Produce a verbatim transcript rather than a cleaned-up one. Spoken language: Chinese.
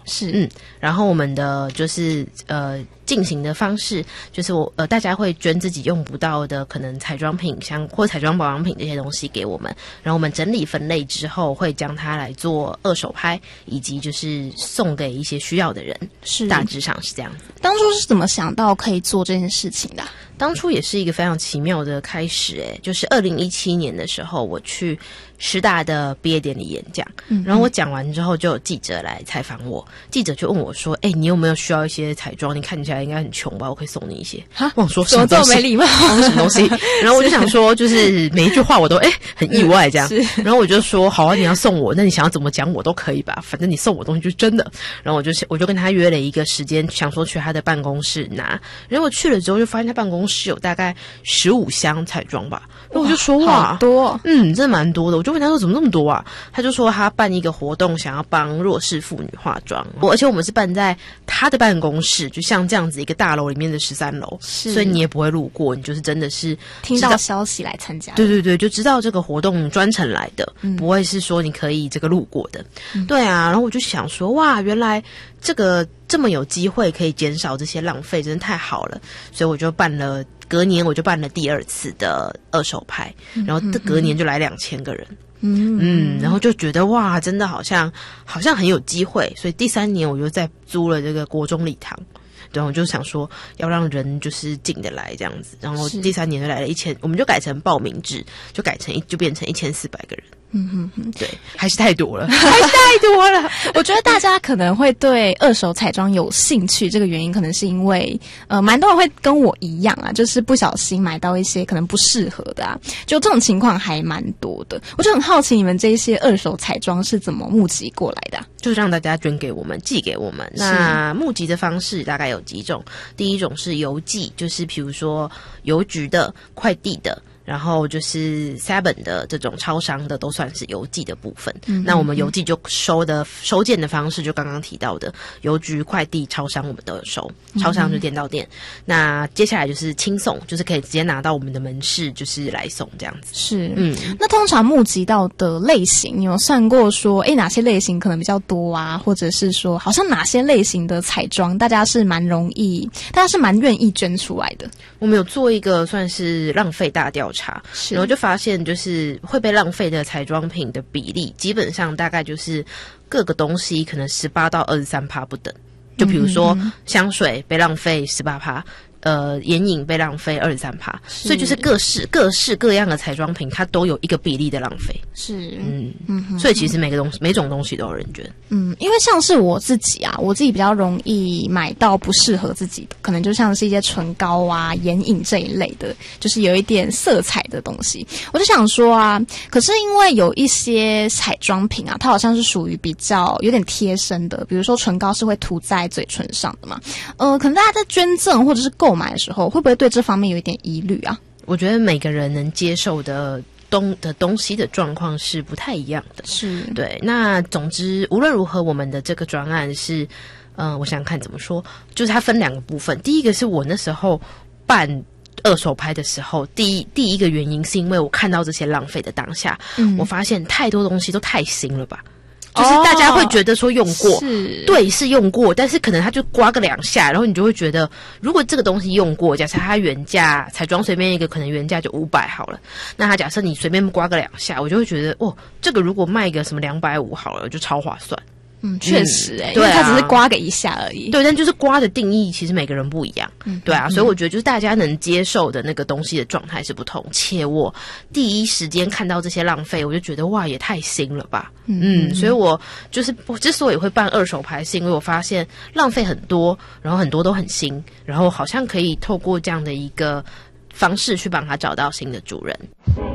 是， 嗯，然后我们的就是呃进行的方式就是我呃大家会捐自己用不到的可能彩妆品像或彩妆保养品这些东西给我们，然后我们整理分类之后会将它来做二手拍，以及就是送给一些需要的人， 是大致上是这样子。 当初是怎么想到可以做这件事情的啊？ 当初也是一个非常奇妙的开始，诶，就是二零一七年的时候，我去师大的毕业典礼演讲，嗯，然后我讲完之后，就有记者来采访我，记者就问我说：“哎、欸，你有没有需要一些彩妆？你看起来应该很穷吧？我可以送你一些。”哈，我说怎么这么没礼貌？ 什么东西？然后我就想说，就是每一句话我都哎、欸、很意外这样，然后我就说：“好啊，你要送我，那你想要怎么讲我都可以吧，反正你送我东西就是真的。”然后我就我就跟他约了一个时间，想说去他的办公室拿。然后我去了之后，就发现他办公室有大概十五箱彩妆吧。然后我就说：“哇， 好多， 嗯，真的蛮多的。”我就问他说：“怎么那么多啊？”他就说他办一个活动，想要帮弱势妇女化妆，而且我们是办在他的办公室，就像这样子一个大楼里面的十三楼，所以你也不会路过，你就是真的是听到消息来参加。 对对对，就知道这个活动专程来的， 嗯、 不会是说你可以这个路过的。嗯、对啊，然后我就想说，哇，原来这个这么有机会可以减少这些浪费，真的太好了，所以我就办了。隔年我就办了第二次的二手拍，然后隔年就来两千个人，嗯嗯，然后就觉得哇，真的好像好像很有机会，所以第三年我就再租了这个国中礼堂，对，我就想说要让人就是进得来这样子，然后第三年就来了一千，我们就改成报名制，就改成一就变成一千四百个人。嗯哼哼，对，还是太多了，还是太多了。 我觉得大家可能会对二手彩妆有兴趣，这个原因可能是因为，呃，蛮多人会跟我一样啊，就是不小心买到一些可能不适合的啊，就这种情况还蛮多的。我就很好奇，你们这些二手彩妆是怎么募集过来的啊？ 就是让大家捐给我们，寄给我们。那募集的方式大概有几种，第一种是邮寄，就是比如说邮局的、快递的。然后就是 Seven 的这种超商的都算是邮寄的部分。嗯、那我们邮寄就收的收件的方式，就刚刚提到的邮局、快递、超商我们都有收，超商就店到店。嗯、那接下来就是轻送，就是可以直接拿到我们的门市，就是来送这样子。 是，嗯。那通常募集到的类型，你有算过说，哎，哪些类型可能比较多啊？或者是说，好像哪些类型的彩妆，大家是蛮容易，大家是蛮愿意捐出来的？ 我们有做一个算是浪费大调查。然后就发现，就是会被浪费的彩妆品的比例，基本上大概就是各个东西可能十八到二十三趴不等。就比如说香水被浪费十八趴。呃，眼影被浪费二十三趴，所以就是各式各式各样的彩妆品，它都有一个比例的浪费。 是， 嗯嗯，所以其实每个东西、每种东西都有人捐。 嗯，因为像是我自己啊，我自己比较容易买到不适合自己的，可能就像是一些唇膏啊、眼影这一类的，就是有一点色彩的东西。我就想说啊，可是因为有一些彩妆品啊，它好像是属于比较有点贴身的，比如说唇膏是会涂在嘴唇上的嘛，呃，可能大家在捐赠或者是购买的时候，会不会对这方面有一点疑虑啊？ 我觉得每个人能接受的东的东西的状况是不太一样的。 是， 对。那总之无论如何，我们的这个专案是，嗯、呃，我想想看怎么说，就是它分两个部分。第一个是我那时候办二手拍的时候，第一第一个原因是因为我看到这些浪费的当下，嗯、我发现太多东西都太新了吧。就是大家会觉得说用过，哦、是对，是用过，但是可能他就刮个两下，然后你就会觉得，如果这个东西用过，假设它原价彩妆随便一个可能原价就五百好了，那他假设你随便刮个两下，我就会觉得，哦，这个如果卖个什么两百五好了，就超划算。 嗯，确实哎、欸， 对、啊， 因为它只是刮个一下而已。 对，但就是刮的定义其实每个人不一样，嗯、对啊，嗯、所以我觉得就是大家能接受的那个东西的状态是不同。且我第一时间看到这些浪费，我就觉得哇，也太新了吧，嗯，嗯所以我就是我之所以会办二手拍，是因为我发现浪费很多，然后很多都很新，然后好像可以透过这样的一个方式去帮他找到新的主人。